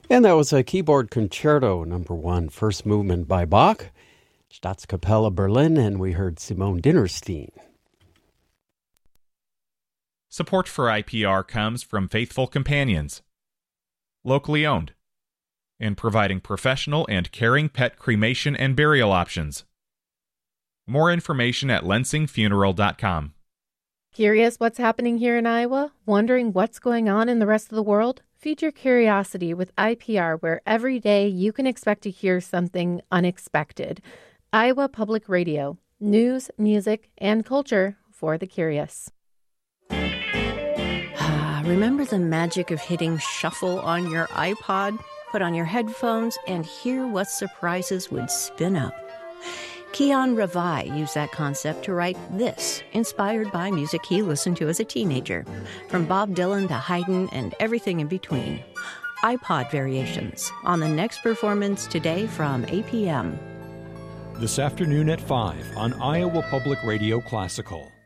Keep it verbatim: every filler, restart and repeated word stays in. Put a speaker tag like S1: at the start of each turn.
S1: And that was a keyboard concerto, number one, first movement by Bach, Staatskapelle Berlin, and we heard Simone Dinnerstein.
S2: Support for I P R comes from Faithful Companions, locally owned, and providing professional and caring pet cremation and burial options. More information at lensing funeral dot com.
S3: Curious what's happening here in Iowa? Wondering what's going on in the rest of the world? Feed your curiosity with I P R, where every day you can expect to hear something unexpected. Iowa Public Radio. News, music, and culture for the curious.
S4: Remember the magic of hitting shuffle on your iPod? Put on your headphones and hear what surprises would spin up. Keon Ravai used that concept to write this, inspired by music he listened to as a teenager, from Bob Dylan to Haydn and everything in between. iPod Variations, on the next performance today from eight p.m.
S5: This afternoon at five on Iowa Public Radio Classical.